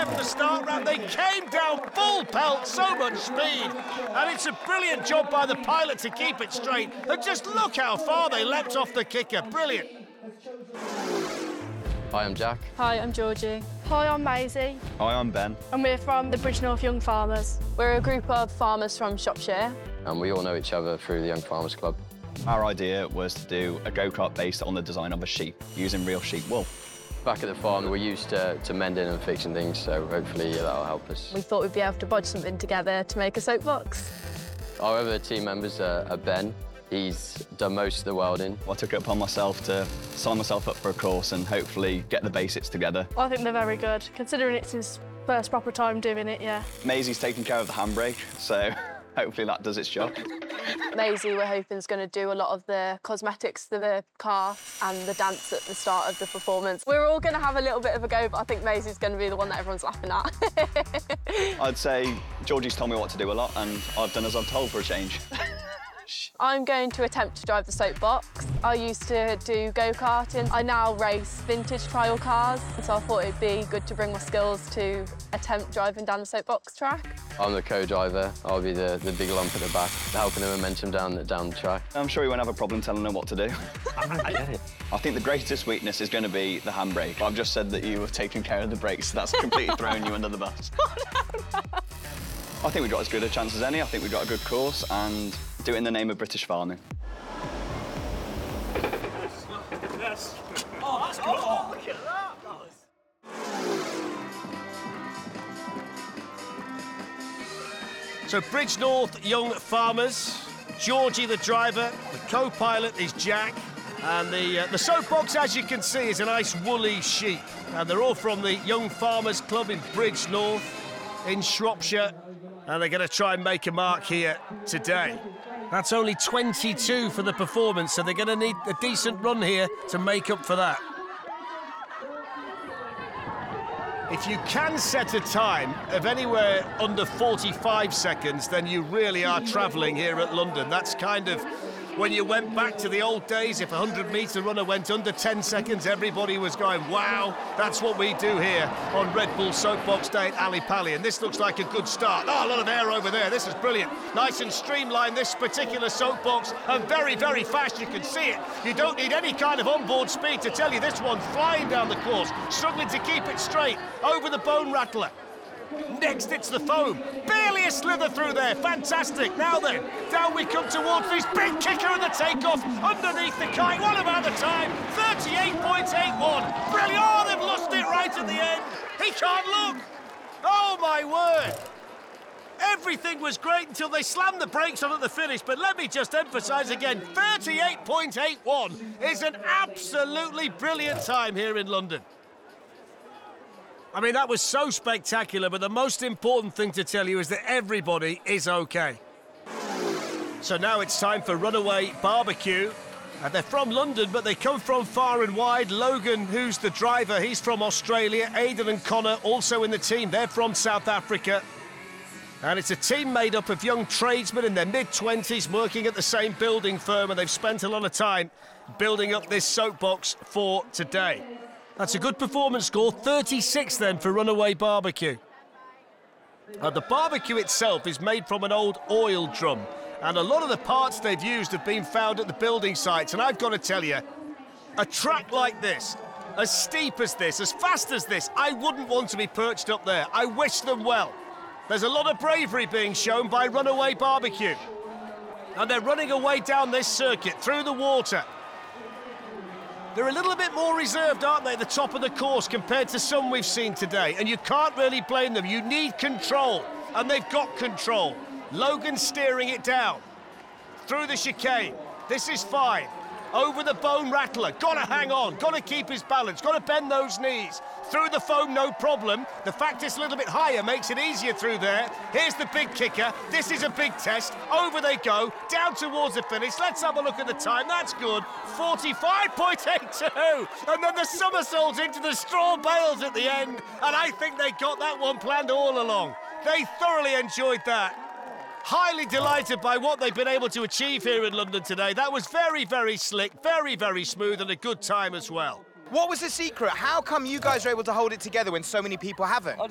left the start ramp. They came down full pelt, so much speed. And it's a brilliant job by the pilot to keep it straight. And just look how far they leapt off the kicker. Brilliant. Hi, I'm Jack. Hi, I'm Georgie. Hi, I'm Maisie. Hi, I'm Ben. And we're from the Bridgnorth Young Farmers. We're a group of farmers from Shropshire. And we all know each other through the Young Farmers Club. Our idea was to do a go-kart based on the design of a sheep, using real sheep wool. Back at the farm, we're used to mending and fixing things, so hopefully that'll help us. We thought we'd be able to bodge something together to make a soapbox. Our other team members are Ben. He's done most of the welding. I took it upon myself to sign myself up for a course and hopefully get the basics together. I think they're very good, considering it's his first proper time doing it, yeah. Maisie's taking care of the handbrake, so hopefully that does its job. Maisie, we're hoping, is going to do a lot of the cosmetics to the car and the dance at the start of the performance. We're all going to have a little bit of a go, but I think Maisie's going to be the one that everyone's laughing at. I'd say Georgie's told me what to do a lot, and I've done as I'm told for a change. I'm going to attempt to drive the soapbox. I used to do go-karting. I now race vintage trial cars, so I thought it'd be good to bring my skills to attempt driving down the soapbox track. I'm the co-driver. I'll be the big lump at the back, helping the momentum down the track. I'm sure he won't have a problem telling them what to do. I think the greatest weakness is going to be the handbrake. I've just said that you were taking care of the brakes, so that's completely thrown you under the bus. I think we've got as good a chance as any. I think we've got a good course and do it in the name of British farming. Yes. Oh, that's good. Oh, look at that. So Bridgnorth Young Farmers, Georgie the driver, the co-pilot is Jack, and the soapbox, as you can see, is a nice woolly sheep. And they're all from the Young Farmers Club in Bridgnorth in Shropshire, and they're going to try and make a mark here today. That's only 22 for the performance, so they're going to need a decent run here to make up for that. If you can set a time of anywhere under 45 seconds, then you really are travelling here at London. That's kind of when you went back to the old days. If a 100-metre runner went under 10 seconds, everybody was going, wow, that's what we do here on Red Bull Soapbox Day at Ali Pali. And this looks like a good start. Oh, a lot of air over there. This is brilliant. Nice and streamlined, this particular soapbox, and very, very fast. You can see it. You don't need any kind of onboard speed to tell you this one's flying down the course, struggling to keep it straight over the bone rattler. Next, it's the foam. Barely a slither through there. Fantastic. Now then, down we come towards this big kicker and the takeoff underneath the kite. What about the time? 38.81. Brilliant. Oh, they've lost it right at the end. He can't look. Oh, my word. Everything was great until they slammed the brakes on at the finish, but let me just emphasise again, 38.81 is an absolutely brilliant time here in London. I mean, that was so spectacular, but the most important thing to tell you is that everybody is OK. So now it's time for Runaway Barbecue. They're from London, but they come from far and wide. Logan, who's the driver, he's from Australia. Aidan and Connor, also in the team, they're from South Africa. And it's a team made up of young tradesmen in their mid-20s working at the same building firm, and they've spent a lot of time building up this soapbox for today. That's a good performance score, 36 then for Runaway Barbecue. The barbecue itself is made from an old oil drum, and a lot of the parts they've used have been found at the building sites. And I've got to tell you, a track like this, as steep as this, as fast as this, I wouldn't want to be perched up there. I wish them well. There's a lot of bravery being shown by Runaway Barbecue. And they're running away down this circuit, through the water. They're a little bit more reserved, aren't they, at the top of the course compared to some we've seen today. And you can't really blame them. You need control, and they've got control. Logan's steering it down. Through the chicane. This is fine. Over the bone rattler. Got to hang on. Got to keep his balance. Got to bend those knees. Through the foam, no problem. The fact it's a little bit higher makes it easier through there. Here's the big kicker. This is a big test. Over they go. Down towards the finish. Let's have a look at the time. That's good. 45.82. And then the somersaults into the straw bales at the end. And I think they got that one planned all along. They thoroughly enjoyed that. Highly delighted by what they've been able to achieve here in London today. That was very, very slick, very, very smooth, and a good time as well. What was the secret? How come you guys are able to hold it together when so many people haven't?